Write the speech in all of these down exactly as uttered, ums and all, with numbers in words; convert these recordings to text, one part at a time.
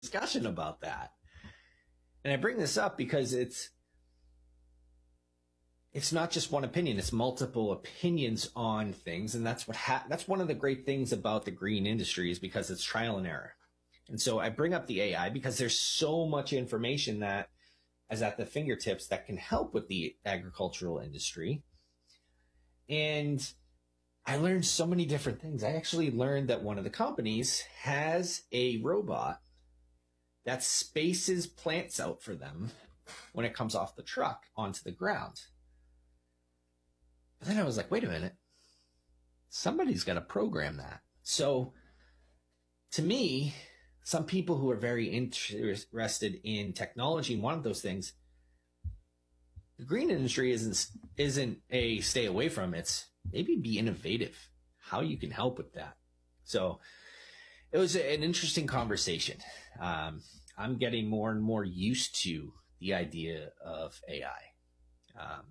discussion about that. And I bring this up because it's it's not just one opinion, it's multiple opinions on things. And that's what ha- that's one of the great things about the green industry, is because it's trial and error. And so I bring up the A I because there's so much information that is at the fingertips that can help with the agricultural industry. And I learned so many different things. I actually learned that one of the companies has a robot that spaces plants out for them when it comes off the truck onto the ground. But then I was like, wait a minute, somebody's got to program that. So to me, some people who are very interested in technology and one of those things, the green industry isn't isn't a stay away from. It's maybe be innovative, how you can help with that. So it was an interesting conversation. Um, I'm getting more and more used to the idea of A I. Um,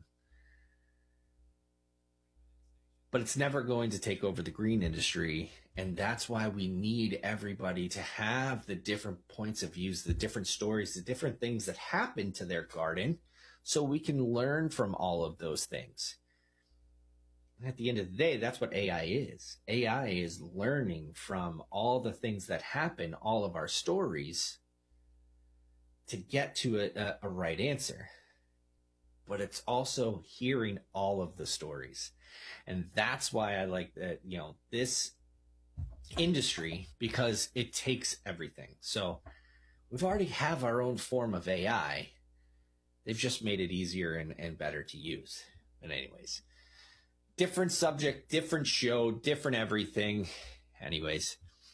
but it's never going to take over the green industry. And that's why we need everybody to have the different points of views, the different stories, the different things that happen to their garden, so we can learn from all of those things. And at the end of the day, that's what A I is. A I is learning from all the things that happen, all of our stories, to get to a, a, a right answer. But it's also hearing all of the stories. And that's why I like that, you know, this industry, because it takes everything. So we've already have our own form of A I. They've just made it easier and, and better to use. But anyways, different subject, different show, different everything. Anyways,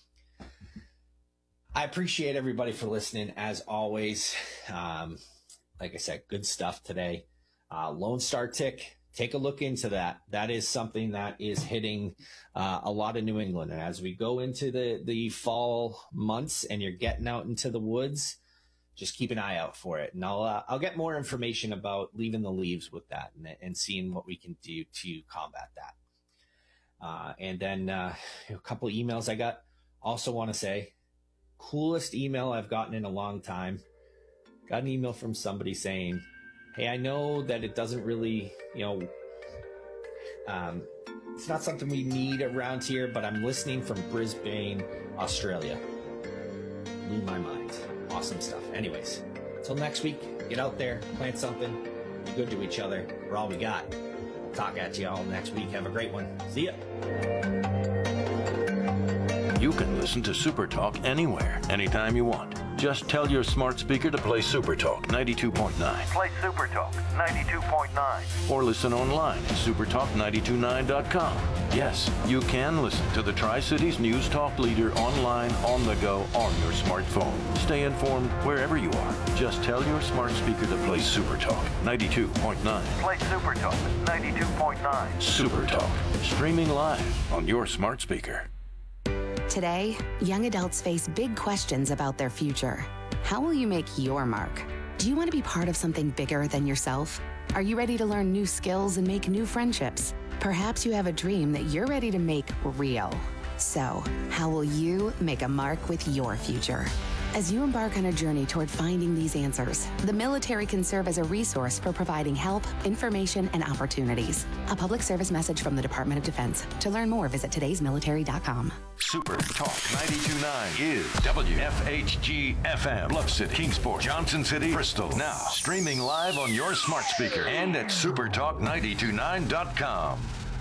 I appreciate everybody for listening as always. Um, like I said, good stuff today. Uh, Lone Star Tick, take a look into that. That is something that is hitting uh, a lot of New England. And as we go into the, the fall months and you're getting out into the woods, just keep an eye out for it. And I'll, uh, I'll get more information about leaving the leaves with that and, and seeing what we can do to combat that. Uh, and then uh, a couple of emails I got. Also want to say, coolest email I've gotten in a long time. Got an email from somebody saying, hey, I know that it doesn't really, you know, um, it's not something we need around here, but I'm listening from Brisbane, Australia. Blew my mind. Awesome stuff. Anyways, until next week, get out there, plant something, be good to each other. We're all we got. We'll talk at you all next week. Have a great one. See ya. You can listen to Super Talk anywhere, anytime you want. Just tell your smart speaker to play Super Talk ninety-two point nine. Play Super Talk ninety-two point nine. Or listen online at super talk nine two nine dot com. Yes, you can listen to the Tri-Cities News Talk leader online, on the go, on your smartphone. Stay informed wherever you are. Just tell your smart speaker to play Super Talk ninety-two point nine. Play Super Talk ninety-two point nine. Super Talk, streaming live on your smart speaker. Today, young adults face big questions about their future. How will you make your mark? Do you want to be part of something bigger than yourself? Are you ready to learn new skills and make new friendships? Perhaps you have a dream that you're ready to make real. So, how will you make a mark with your future? As you embark on a journey toward finding these answers, the military can serve as a resource for providing help, information, and opportunities. A public service message from the Department of Defense. To learn more, visit todays military dot com. Super Talk ninety-two point nine is W F H G F M, Bluff City, Kingsport, Johnson City, Bristol. Now, streaming live on your smart speaker and at super talk nine two nine dot com.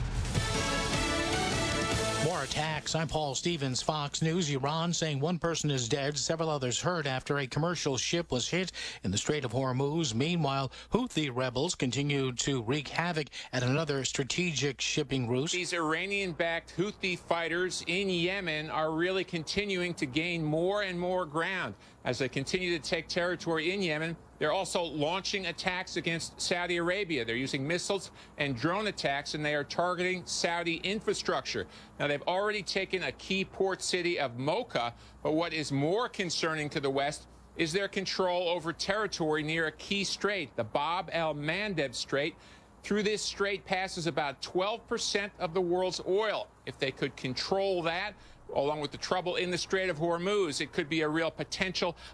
More attacks. I'm Paul Stevens, Fox News. Iran saying one person is dead, several others hurt after a commercial ship was hit in the Strait of Hormuz. Meanwhile, Houthi rebels continue to wreak havoc at another strategic shipping route. These Iranian-backed Houthi fighters in Yemen are really continuing to gain more and more ground as they continue to take territory in Yemen. They're also launching attacks against Saudi Arabia. They're using missiles and drone attacks, and they are targeting Saudi infrastructure. Now, they've already taken a key port city of Mocha, but what is more concerning to the West is their control over territory near a key strait, the Bab el-Mandeb Strait. Through this strait passes about twelve percent of the world's oil. If they could control that, along with the trouble in the Strait of Hormuz, it could be a real potential